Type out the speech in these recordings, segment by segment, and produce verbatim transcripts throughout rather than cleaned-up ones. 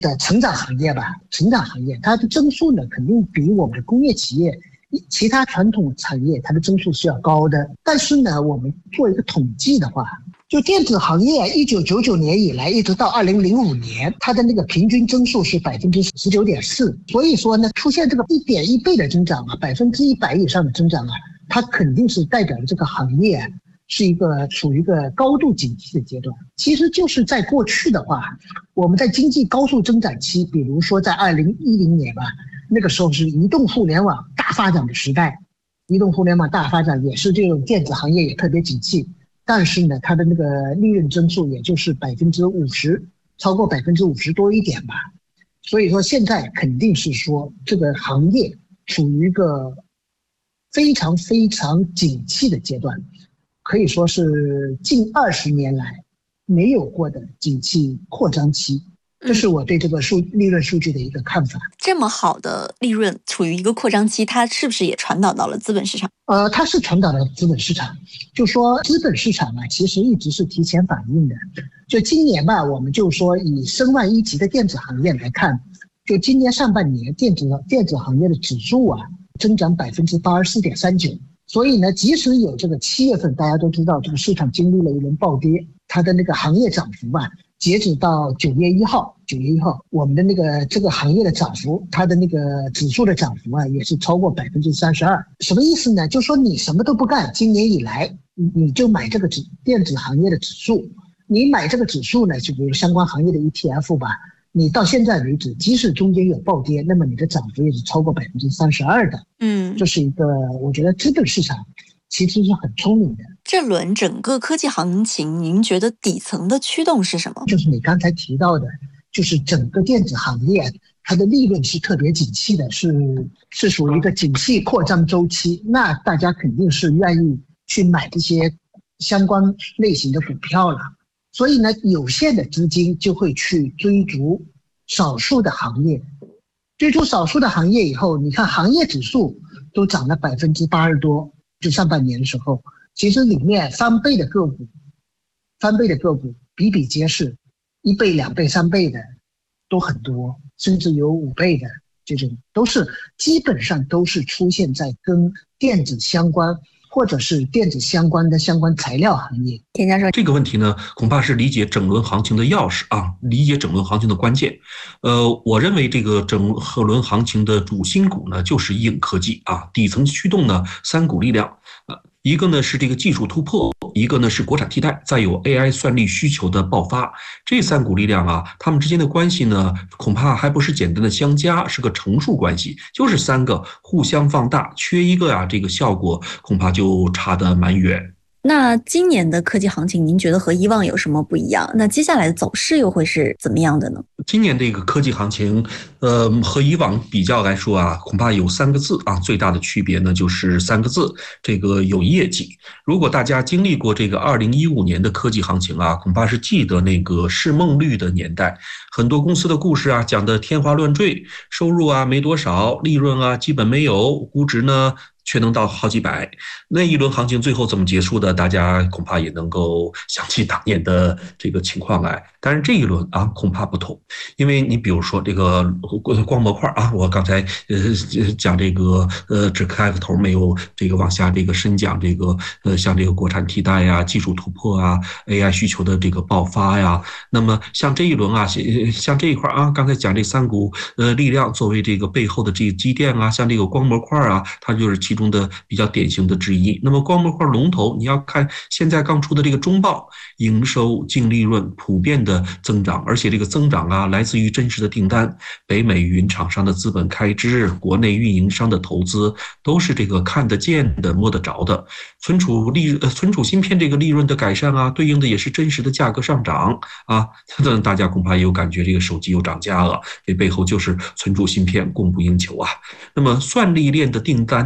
的成长行业吧，成长行业它的增速呢，肯定比我们的工业企业、其他传统产业它的增速是要高的。但是呢，我们做一个统计的话，就电子行业一九九九年以来一直到二零零五年，它的那个平均增速是百分之十九点四。所以说呢，出现这个一点一倍的增长啊，百分之一百以上的增长啊，它肯定是代表了这个行业啊是一个处于一个高度景气的阶段。其实就是在过去的话，我们在经济高速增长期，比如说在二零一零年吧，那个时候是移动互联网大发展的时代，移动互联网大发展也是这种电子行业也特别景气，但是呢，它的那个利润增速也就是百分之五十，超过百分之五十多一点吧。所以说现在肯定是说这个行业处于一个非常非常景气的阶段，可以说是近二十年来没有过的景气扩张期。这是我对这个数利润数据的一个看法。 这么好的利润处于一个扩张期，它是不是也传导到了资本市场？ 呃，它是传导到资本市场，就说资本市场啊，其实一直是提前反应的。就今年吧，我们就说以申万一级的电子行业来看，就今年上半年电子电子行业的指数啊，增长百分之八十四点三九。所以呢，即使有这个七月份，大家都知道这个市场经历了一轮暴跌，它的那个行业涨幅啊，截止到九月一号，九月一号，我们的那个这个行业的涨幅，它的那个指数的涨幅啊，也是超过百分之三十二。什么意思呢？就说你什么都不干，今年以来你就买这个指电子行业的指数，你买这个指数呢，就比如相关行业的 E T F 吧，你到现在为止，即使中间有暴跌，那么你的涨幅也是超过百分之三十二的。嗯，这是一个我觉得资本市场其实是很聪明的。 这轮整个科技行情，您觉得底层的驱动是什么？ 就是你刚才提到的，就是整个电子行业它的利润是特别景气的，是是属于一个景气扩张周期，那大家肯定是愿意去买这些相关类型的股票了。所以呢，有限的资金就会去追逐少数的行业，追逐少数的行业以后，你看行业指数都涨了百分之八十多，就上半年的时候，其实里面翻倍的个股，翻倍的个股比比皆是，一倍、两倍、三倍的都很多，甚至有五倍的，这种都是基本上都是出现在跟电子相关或者是电子相关的相关材料行业。 田教授， 这个问题呢，恐怕是理解整轮行情的钥匙啊，理解整轮行情的关键。呃，我认为这个整轮行情的主心骨呢，就是硬科技啊，底层驱动呢三股力量，呃，一个呢是这个技术突破，一个呢是国产替代，再有 A I 算力需求的爆发。这三股力量啊，它们之间的关系呢，恐怕还不是简单的相加，是个乘数关系，就是三个互相放大，缺一个啊，这个效果恐怕就差得蛮远。 那今年的科技行情，您觉得和以往有什么不一样？那接下来的走势又会是怎么样的呢？ 今年这个科技行情，呃，和以往比较来说啊，恐怕有三个字啊，最大的区别呢就是三个字，这个有业绩。如果大家经历过这个二零一五年的科技行情啊，恐怕是记得那个市梦率的年代，很多公司的故事啊讲得天花乱坠，收入啊没多少，利润啊基本没有，估值呢却能到好几百。那一轮行情最后怎么结束的，大家恐怕也能够想起当年的这个情况来。但是这一轮啊，恐怕不同，因为你比如说这个光模块啊，我刚才呃讲这个呃只开个头，没有这个往下这个深讲这个呃像这个国产替代呀、技术突破啊、A I 需求的这个爆发呀。那么像这一轮啊，像这一块啊，刚才讲这三股呃力量作为这个背后的这个机电啊，像这个光模块啊，它就是其中的比较典型的之一。那么光模块龙头，你要看现在刚出的这个中报，营收、净利润普遍的增长，而且这个增长啊，来自于真实的订单，北美云厂商的资本开支，国内运营商的投资，都是这个看得见的、摸得着的。存储利呃存储芯片这个利润的改善啊，对应的也是真实的价格上涨啊。大家恐怕也有感觉，这个手机又涨价了，这背后就是存储芯片供不应求啊。那么算力链的订单呢，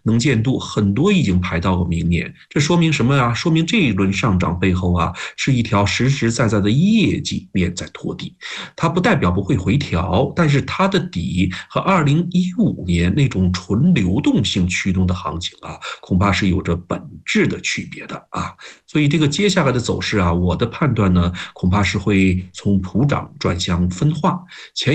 能见度很多已经排到了明年。这说明什么啊？说明这一轮上涨背后啊，是一条实实在在的业绩面在托底。它不代表不会回调，但是它的底和二零一五年那种纯流动性驱动的行情啊，恐怕是有着本质的区别的啊。所以这个接下来的走势啊，我的判断呢，恐怕是会从普涨转向分化。前